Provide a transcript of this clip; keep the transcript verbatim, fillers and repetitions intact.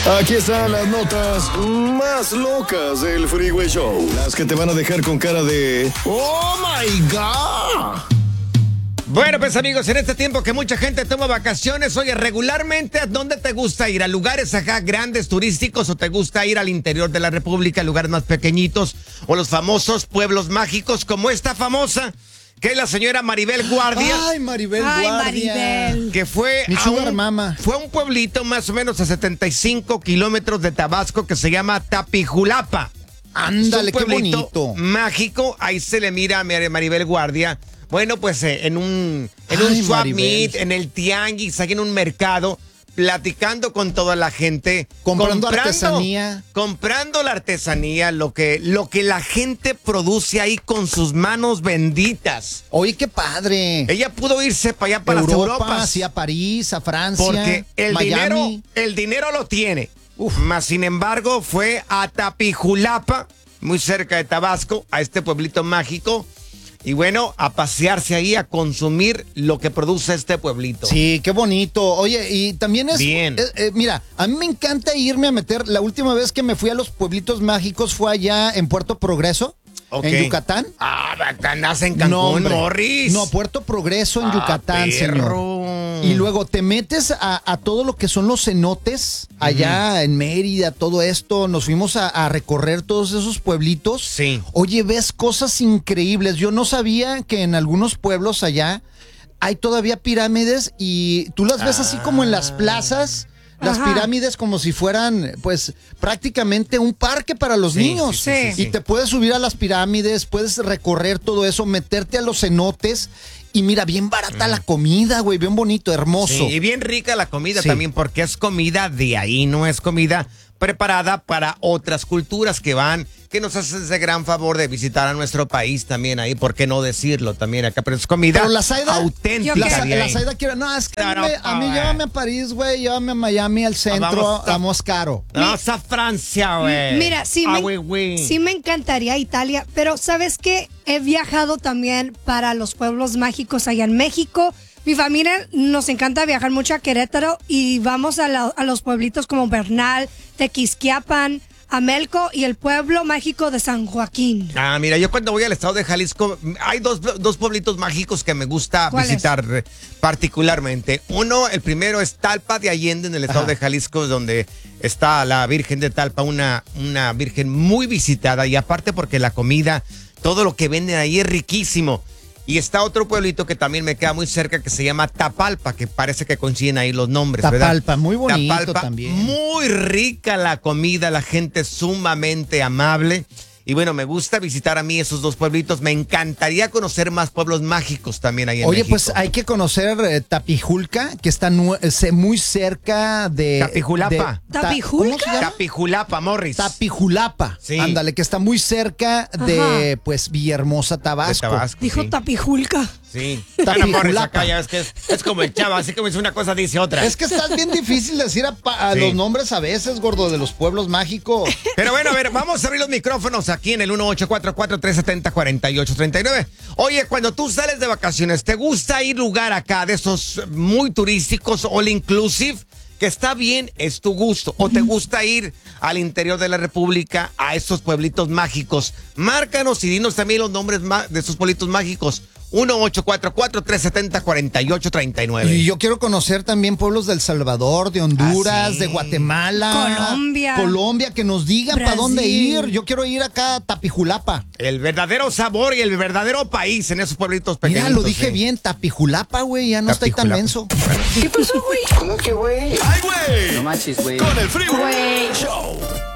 Aquí están las notas más locas del Freeway Show. Las que te van a dejar con cara de ¡Oh, my God! Bueno, pues amigos, en este tiempo que mucha gente toma vacaciones, oye, regularmente, ¿a dónde te gusta ir? ¿A lugares acá grandes, turísticos, o te gusta ir al interior de la República, lugares más pequeñitos, o los famosos pueblos mágicos como esta famosa, que es la señora Maribel Guardia? Ay, Maribel Ay, Guardia. Maribel. Que fue Mi a sugar un, mama. fue a un pueblito más o menos a setenta y cinco kilómetros de Tabasco que se llama Tapijulapa. Ándale, Es un qué pueblito bonito. mágico. Ahí se le mira a Maribel Guardia. Bueno, pues eh, en un, en Ay, un swap Maribel. meet, en el tianguis, aquí en un mercado, platicando con toda la gente. Comprando artesanía. Comprando la artesanía, lo que, lo que la gente produce ahí con sus manos benditas. Oye, qué padre. Ella pudo irse para allá, para Europa, las Europas. sí, a París, a Francia, Porque el Miami. dinero, el dinero lo tiene. Uf. Más sin embargo, fue a Tapijulapa, muy cerca de Tabasco, a este pueblito mágico. Y bueno, a pasearse ahí, a consumir lo que produce este pueblito. Sí, qué bonito. Oye, y también es... Bien. eh, eh, mira, a mí me encanta irme a meter... La última vez que me fui a los pueblitos mágicos fue allá en Puerto Progreso, Ok. en Yucatán. Ah, andas en Cancún, No, hombre. Morris. No, Puerto Progreso en Ah, Yucatán, perro. señor. Y luego te metes a, a todo lo que son los cenotes, allá en Mérida, todo esto. Nos fuimos a, a recorrer todos esos pueblitos. Sí. Oye, ves cosas increíbles. Yo no sabía que en algunos pueblos allá hay todavía pirámides y tú las ves así como en las plazas. Las Ajá. pirámides como si fueran, pues, prácticamente un parque para los Sí, niños. sí, sí, sí, Y sí. te puedes subir a las pirámides, puedes recorrer todo eso, meterte a los cenotes. Y mira, bien barata la comida, güey, bien bonito, hermoso. Sí, y bien rica la comida Sí. también, porque es comida de ahí, no es comida preparada para otras culturas que van, que nos hacen ese gran favor de visitar a nuestro país también ahí, ¿por qué no decirlo también acá? Pero es comida Pero la Saida- auténtica. La, de la ahí. Saida quiere, no, es que Claro, me- a mí güey. llévame a París, güey, llévame a Miami, al centro, vamos a- vamos caro. Vamos a Francia, güey. Mira, sí, Ah, me, güey, güey. sí me encantaría Italia, pero ¿sabes qué? He viajado también para los pueblos mágicos allá en México. Mi familia nos encanta viajar mucho a Querétaro y vamos a, la- a los pueblitos como Bernal, Tequisquiapan, Amelco y el pueblo mágico de San Joaquín. Ah, mira, yo cuando voy al estado de Jalisco, hay dos, dos pueblitos mágicos que me gusta ¿Cuáles? visitar eh, particularmente. Uno, el primero es Talpa de Allende, en el estado Ajá. de Jalisco, donde está la Virgen de Talpa, una, una virgen muy visitada, y aparte porque la comida, todo lo que venden ahí es riquísimo. Y está otro pueblito que también me queda muy cerca que se llama Tapalpa, que parece que coinciden ahí los nombres, ¿verdad? Tapalpa, muy bonito Tapalpa, también. muy rica la comida, la gente sumamente amable. Y bueno, me gusta visitar a mí esos dos pueblitos. Me encantaría conocer más pueblos mágicos también ahí en Oye, México. pues hay que conocer eh, Tapijulca, que está nu- eh, se- muy cerca de... Tapijulapa. de- ta- ¿Tapijulca? ¿Cómo se llama? Tapijulapa, Morris. Tapijulapa. Sí. Ándale, que está muy cerca de, Ajá. pues, Villahermosa, De Tabasco. Tabasco, Dijo sí. Tapijulca. Sí. Tapijulapa. Bueno, Morris, acá ya ves que es, es como el chava, así como dice una cosa, dice otra. Es que estás bien difícil decir a, pa- a Sí. los nombres a veces, gordo, de los pueblos mágicos. Pero bueno, a ver, vamos a abrir los micrófonos aquí en el uno ocho cuatro cuatro, tres siete cero, cuatro ocho tres nueve. Oye, cuando tú sales de vacaciones, ¿te gusta ir lugar acá de esos muy turísticos, all inclusive? Que está bien, es tu gusto. ¿O te gusta ir al interior de la República, a estos pueblitos mágicos? Márcanos y dinos también los nombres ma- de esos pueblitos mágicos. uno ocho cuatro cuatro, tres siete cero, cuatro ocho tres nueve. Y yo quiero conocer también pueblos del Salvador, de Honduras, Ah, sí. de Guatemala. Colombia. Colombia, que nos digan para dónde Brasil. ir. Yo quiero ir acá a Tapijulapa. El verdadero sabor y el verdadero país en esos pueblitos pequeños. Mira, lo dije bien, Tapijulapa, güey, ya no estoy tan Tapijulapa. menso. ¿Qué pasó, güey? ¿Cómo que, güey? ¡Ay, güey! No manches, güey. Con el Freeway Show.